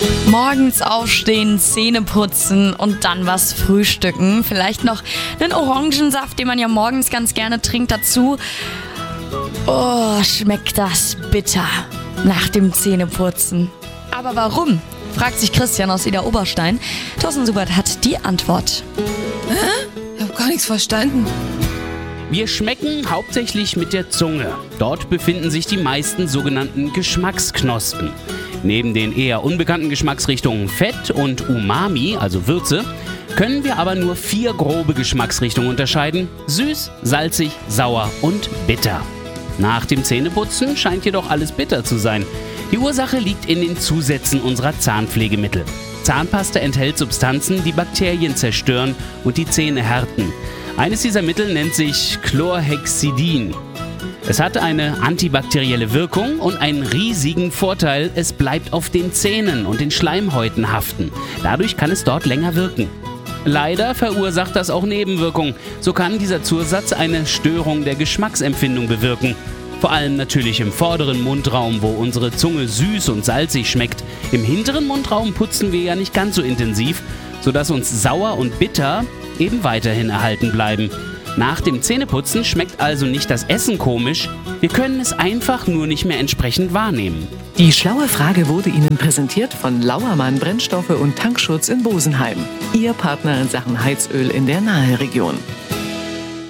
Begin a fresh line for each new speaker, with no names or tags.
Morgens aufstehen, Zähne putzen und dann was frühstücken. Vielleicht noch einen Orangensaft, den man ja morgens ganz gerne trinkt, dazu. Oh, schmeckt das bitter nach dem Zähneputzen. Aber warum? Fragt sich Christian aus Idar-Oberstein. Thorsten Subert hat die Antwort.
Ich habe gar nichts verstanden.
Wir schmecken hauptsächlich mit der Zunge. Dort befinden sich die meisten sogenannten Geschmacksknospen. Neben den eher unbekannten Geschmacksrichtungen Fett und Umami, also Würze, können wir aber nur 4 grobe Geschmacksrichtungen unterscheiden: süß, salzig, sauer und bitter. Nach dem Zähneputzen scheint jedoch alles bitter zu sein. Die Ursache liegt in den Zusätzen unserer Zahnpflegemittel. Zahnpasta enthält Substanzen, die Bakterien zerstören und die Zähne härten. Eines dieser Mittel nennt sich Chlorhexidin. Es hat eine antibakterielle Wirkung und einen riesigen Vorteil: es bleibt auf den Zähnen und den Schleimhäuten haften. Dadurch kann es dort länger wirken. Leider verursacht das auch Nebenwirkungen. So kann dieser Zusatz eine Störung der Geschmacksempfindung bewirken. Vor allem natürlich im vorderen Mundraum, wo unsere Zunge süß und salzig schmeckt. Im hinteren Mundraum putzen wir ja nicht ganz so intensiv, sodass uns sauer und bitter eben weiterhin erhalten bleiben. Nach dem Zähneputzen schmeckt also nicht das Essen komisch, wir können es einfach nur nicht mehr entsprechend wahrnehmen.
Die schlaue Frage wurde Ihnen präsentiert von Lauermann Brennstoffe und Tankschutz in Bosenheim. Ihr Partner in Sachen Heizöl in der Naheregion.